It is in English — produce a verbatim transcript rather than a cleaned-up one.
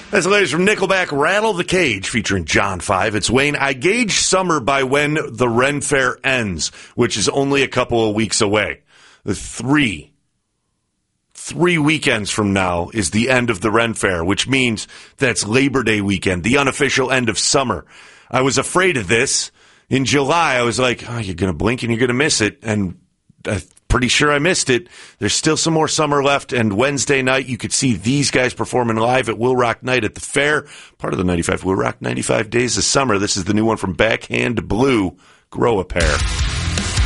That's the latest from Nickelback, Rattle the Cage, featuring John five. It's Wayne. I gauge summer by when the Ren Fair ends, which is only a couple of weeks away. The three, three weekends from now is the end of the Ren Fair, which means that's Labor Day weekend, the unofficial end of summer. I was afraid of this. In July, I was like, oh, you're going to blink and you're going to miss it. And I'm pretty sure I missed it. There's still some more summer left. And Wednesday night, you could see these guys performing live at Will Rock Night at the fair. Part of the ninety-five Will Rock ninety-five Days of Summer. This is the new one from Backhand Blue, Grow a Pair.